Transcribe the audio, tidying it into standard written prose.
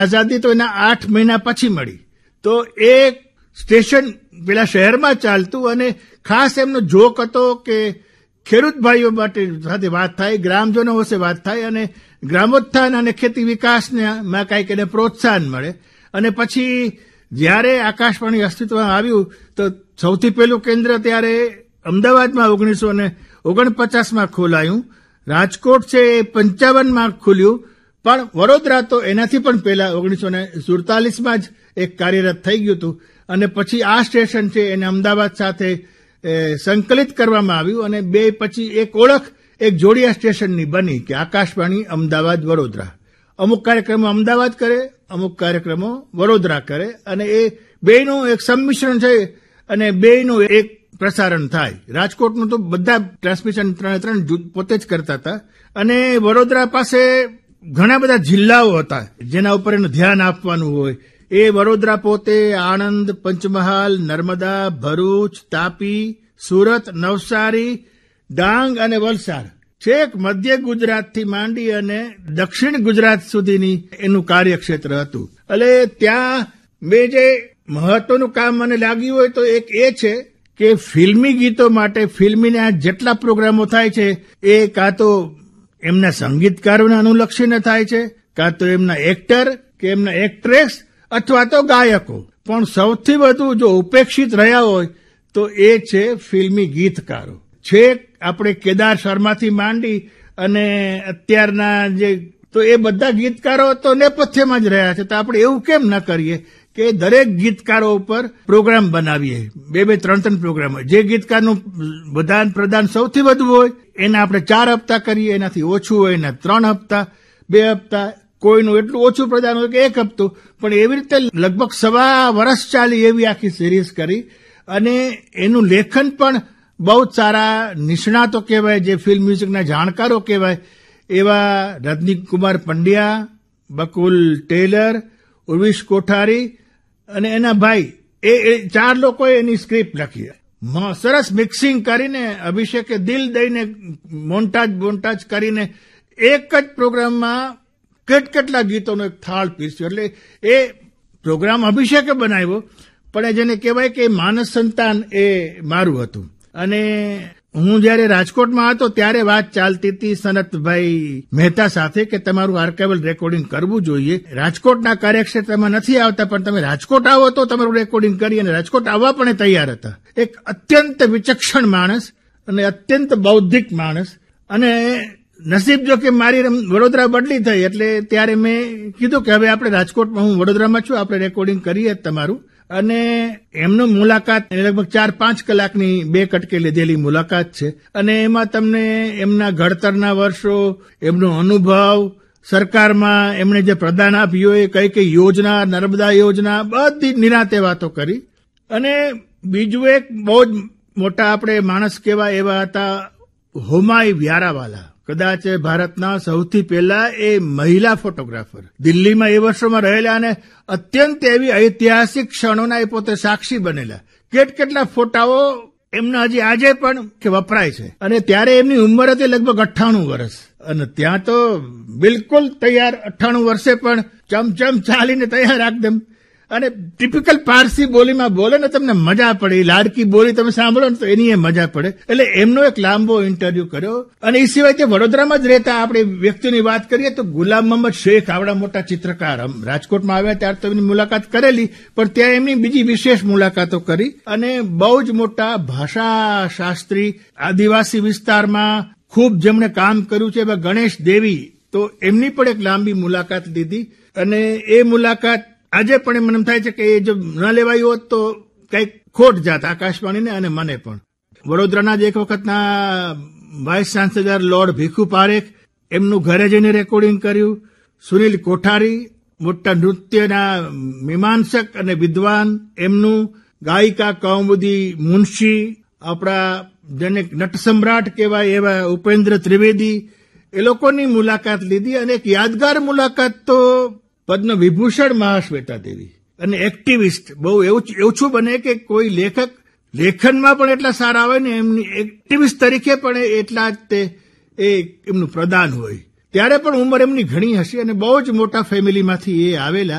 આઝાદી તો એના 8 મહિના પછી મળી. તો એ સ્ટેશન પેલા શહેરમાં ચાલતું અને ખાસ એમનો જોક હતો કે ખેડૂત ભાઈઓ માટે સાથે વાત થાય, ગ્રામજનો વિશે વાત થાય અને ગ્રામોત્થાન અને ખેતી વિકાસમાં કાંઈક એને પ્રોત્સાહન મળે. અને પછી જ્યારે આકાશવાણી અસ્તિત્વમાં આવ્યું તો સૌથી પહેલું કેન્દ્ર ત્યારે અમદાવાદમાં 1949માં ખોલાયું. રાજકોટ છે એ 55માં ખુલ્યું, પણ વડોદરા તો એનાથી પણ પહેલા 1947માં જ એક કાર્યરત થઈ ગયું હતું. અને પછી આ સ્ટેશન છે એને અમદાવાદ સાથે સંકલિત કરવામાં આવ્યું અને બે પછી એક ઓળખ એક જોડિયા સ્ટેશનની બની કે આકાશવાણી અમદાવાદ વડોદરા. અમુક કાર્યક્રમો અમદાવાદ કરે, અમુક કાર્યક્રમો વડોદરા કરે અને એ બેયનું એક સંમિશ્રણ છે અને બેયનું એક પ્રસારણ થાય. રાજકોટનું તો બધા ટ્રાન્સમિશન 3 પોતે જ કરતા હતા અને વડોદરા પાસે ઘણા બધા જિલ્લાઓ હતા જેના ઉપર એનું ધ્યાન આપવાનું હોય. એ વડોદરા પોતે આણંદ, પંચમહાલ, નર્મદા, ભરૂચ, તાપી, સુરત, નવસારી, ડાંગ અને વલસાડ છેક મધ્ય ગુજરાતથી માંડી અને દક્ષિણ ગુજરાત સુધીની એનું કાર્યક્ષેત્ર હતું. એટલે ત્યાં મેં જે મહત્વનું કામ મને લાગ્યું હોય તો એક એ છે કે ફિલ્મી ગીતો માટે ફિલ્મીના જેટલા પ્રોગ્રામો થાય છે એ કાં તો એમના સંગીતકારોને અનુલક્ષીને થાય છે, કાં તો એમના એક્ટર કે એમના એક્ટ્રેસ અથવા તો ગાયકો. પણ સૌથી વધુ જો ઉપેક્ષિત રહ્યા હોય તો એ છે ફિલ્મી ગીતકારો. છેક આપણે કેદાર શર્માથી માંડી અને અત્યારના જે તો એ બધા ગીતકારો તો નેપથ્યમાં જ રહ્યા છે. તો આપણે એવું કેમ ન કરીએ કે દરેક ગીતકારો ઉપર પ્રોગ્રામ બનાવીએ, 2-3 પ્રોગ્રામ. જે ગીતકારનું પ્રદાન સૌથી વધુ હોય એના આપણે 4 હપ્તા કરીએ, એનાથી ઓછું હોય એના 3 હપ્તા, 2 હપ્તા, કોઈનું એટલું ઓછું પ્રદાન હોય કે 1 હપ્તો. પણ એવી રીતે લગભગ 1.25 વર્ષ ચાલી એવી આખી સિરીઝ કરી અને એનું લેખન પણ બહુ જ સારા નિષ્ણાતો કહેવાય, જે ફિલ્મ મ્યુઝિકના જાણકારો કહેવાય એવા રજનીકુમાર પંડ્યા, બકુલ ટેલર, ઉર્વિશ કોઠારી અને એના ભાઈ એ 4 લોકોએ એની સ્ક્રિપ્ટ લખી. સરસ મિક્સિંગ કરીને અભિષેકે દિલ દઈને મોન્ટાજ કરીને એક જ પ્રોગ્રામમાં કેટલા ગીતોનો એક થાળ પીસ્યો. એટલે એ પ્રોગ્રામ અભિષેકે બનાવ્યો, પણ જેને કહેવાય કે માનસ સંતાન એ મારું હતું. અને હું જયારે રાજકોટમાં હતો ત્યારે વાત ચાલતી હતી સનતભાઈ મહેતા સાથે કે તમારું આર્કાઇવલ રેકોર્ડિંગ કરવું જોઈએ. રાજકોટના કાર્યક્ષેત્રમાં નથી આવતા, પણ તમે રાજકોટ આવો તો તમારું રેકોર્ડિંગ કરી. અને રાજકોટ આવવા પણ તૈયાર હતા. એક અત્યંત વિચક્ષણ માણસ અને અત્યંત બૌદ્ધિક માણસ. અને નસીબ જો કે મારી વડોદરા બદલી થઈ એટલે ત્યારે મેં કીધું કે હવે આપણે રાજકોટમાં, હું વડોદરામાં છું, આપણે રેકોર્ડિંગ કરીએ તમારું. અને એમનું મુલાકાત લગભગ 4-5 કલાકની 2 કટકે લીધેલી મુલાકાત છે. અને એમાં તમને એમના ઘડતરના વર્ષો, એમનો અનુભવ, સરકારમાં એમણે જે પ્રદાન આપ્યું એ કઈ યોજના, નર્મદા યોજના, બધી નિરાંતે વાતો કરી. અને બીજું એક બહુ જ મોટા આપણે માણસ કહેવાય એવા હતા હોમાઈ વ્યારાવાલા. કદાચ ભારતના સૌથી પહેલા એ મહિલા ફોટોગ્રાફર, દિલ્હીમાં એ વર્ષોમાં રહેલા અને અત્યંત એવી ઐતિહાસિક ક્ષણોના એ પોતે સાક્ષી બનેલા. કેટલા ફોટાઓ એમના હજી આજે પણ કે વપરાય છે. અને ત્યારે એમની ઉંમર હતી લગભગ 98 વર્ષ. અને ત્યાં તો બિલકુલ તૈયાર 98 વર્ષે પણ ચમચમ ચાલીને તૈયાર એકદમ. અને ટિપિકલ પારસી બોલીમાં બોલે ને તમને મજા પડે. લાડકી બોલી તમે સાંભળો ને તો એની મજા પડે. એટલે એમનો એક લાંબો ઇન્ટરવ્યુ કર્યો. અને એ સિવાય તે વડોદરામાં જ રહેતા આપણે વ્યક્તિની વાત કરીએ તો ગુલામ મોહમ્મદ શેખ, આવડા મોટા ચિત્રકાર, રાજકોટમાં આવ્યા ત્યારે તો એમની મુલાકાત કરેલી, પણ ત્યાં એમની બીજી વિશેષ મુલાકાતો કરી. અને બહુ જ મોટા ભાષા શાસ્ત્રી, આદિવાસી વિસ્તારમાં ખૂબ જેમણે કામ કર્યું છે એવા ગણેશ દેવી, તો એમની પણ એક લાંબી મુલાકાત લીધી. અને એ મુલાકાત આજે પણ મને એમ થાય છે કે એ જો ન લેવાયું હોત તો કંઈક ખોટ જાત આકાશવાણીને અને મને પણ. વડોદરાના જ એક વખતના vice chancellor lord Bhikhu Parekh, એમનું ઘરે જઈને રેકોર્ડિંગ કર્યું. સુનિલ કોઠારી, મોટા નૃત્યના મીમાંસક અને વિદ્વાન, એમનું ગાયિકા કૌમુદી મુનશી, આપણા જેને નટસમ્રાટ કહેવાય એવા ઉપેન્દ્ર ત્રિવેદી, એ લોકોની મુલાકાત લીધી. અને એક યાદગાર મુલાકાત તો પદ્મ વિભૂષણ મહાશ્વેતા દેવી. અને એક્ટિવિસ્ટ, બહુ ઓછું બને કે કોઈ લેખક લેખનમાં પણ એટલા સારા હોય ને એમની એક્ટિવિસ્ટ તરીકે પણ એટલા જ તે એમનું પ્રદાન હોય. ત્યારે પણ ઉંમર એમની ઘણી હશે અને બહુ જ મોટા ફેમિલીમાંથી એ આવેલા